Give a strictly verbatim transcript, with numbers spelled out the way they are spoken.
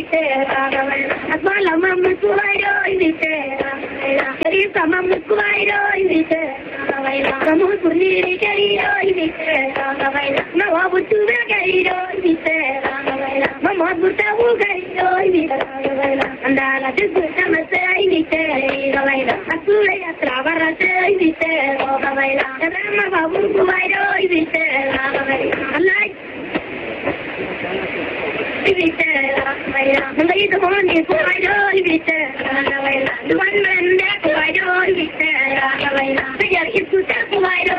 invite Raghavela. Asmala mamma kuvairo invite Raghavela. Kerisa mamma kuvairo invite Raghavela. Ramu kuniri keriro invite Raghavela. Nawabu tuve keriro invite Raghavela. Mama buta ugairo invite Raghavela. Andala tugu tamase invite Raghavela. Asure yatra varase invite Raghavela. Rama babu kuvairo invite Raghavela. Allah invite Raghavela. Nandai the morning kuvairo invite Raghavela. The one man that kuvairo invite Raghavela.